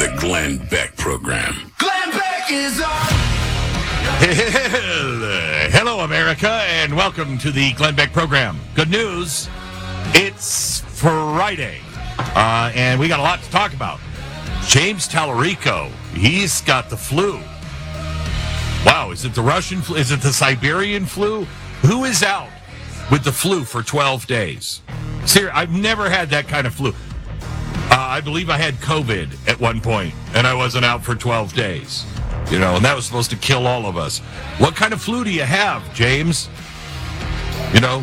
The Glenn Beck Program. Glenn Beck is on. Hello, America, and welcome to the Glenn Beck Program. Good news, it's Friday, and we got a lot to talk about. James Tallarico, he's got the flu. Wow, is it the Russian flu? Is it the Siberian flu? Who is out with the flu for 12 days? Seriously, I've never had that kind of flu. I believe I had COVID at one point, and I wasn't out for 12 days. You know, and that was supposed to kill all of us. What kind of flu do you have, James? You know,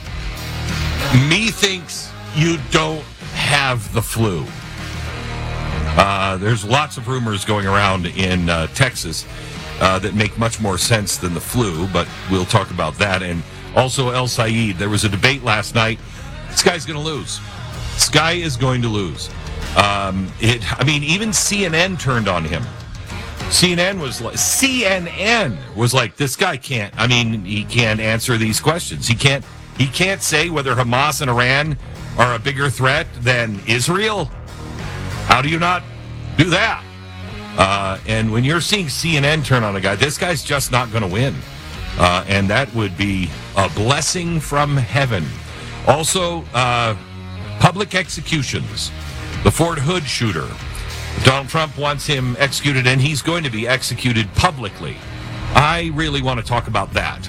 me thinks you don't have the flu. There's lots of rumors going around in Texas that make much more sense than the flu, but we'll talk about that. And also El Sayed, there was a debate last night. This guy's going to lose. This guy is going to lose. Even CNN turned on him. CNN was like, this guy can't. I mean, he can't answer these questions. He can't say whether Hamas and Iran are a bigger threat than Israel. How do you not do that? And when you're seeing CNN turn on a guy, this guy's just not going to win. And that would be a blessing from heaven. Also, public executions. The Fort Hood shooter. Donald Trump wants him executed, and he's going to be executed publicly. I really want to talk about that.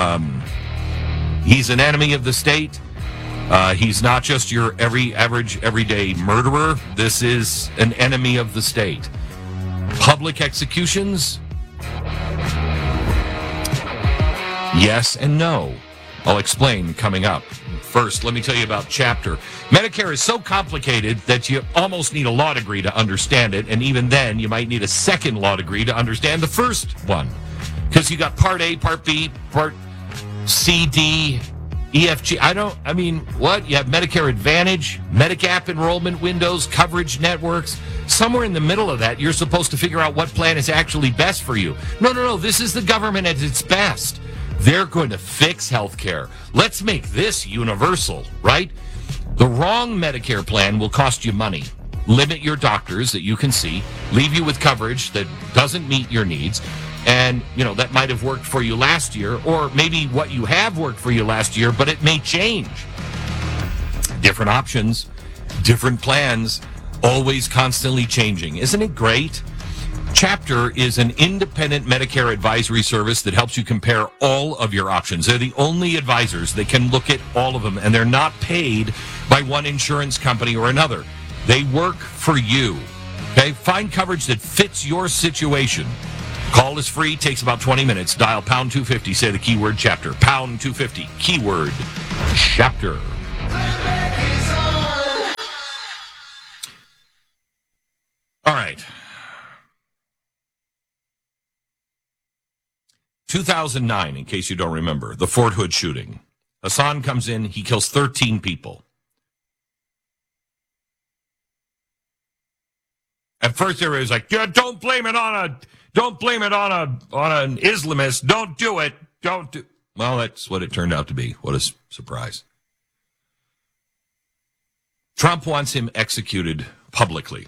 He's an enemy of the state. He's not just your everyday murderer. This is an enemy of the state. Public executions? Yes and no. I'll explain coming up. First, let me tell you about Chapter. Medicare is so complicated that you almost need a law degree to understand it, and even then, you might need a second law degree to understand the first one. Because you got Part A, Part B, Part C, D, EFG. You have Medicare Advantage, Medigap enrollment windows, coverage networks. Somewhere in the middle of that, you're supposed to figure out what plan is actually best for you. No, this is the government at its best. They're going to fix healthcare. Let's make this universal, right? The wrong Medicare plan will cost you money, limit your doctors that you can see, leave you with coverage that doesn't meet your needs, and, that might have worked for you last year, or maybe what you have worked for you last year, but it may change. Different options, different plans, always constantly changing. Isn't it great? Chapter is an independent Medicare advisory service that helps you compare all of your options. They're the only advisors that can look at all of them, and they're not paid by one insurance company or another. They work for you. Okay? Find coverage that fits your situation. Call is free, takes about 20 minutes. Dial pound 250, say the keyword Chapter. Pound 250, keyword Chapter. All right. 2009, in case you don't remember, the Fort Hood shooting. Hassan comes in, he kills 13 people. At first, there was like, don't blame it on an Islamist. Don't do it. Well, that's what it turned out to be. What a surprise. Trump wants him executed publicly.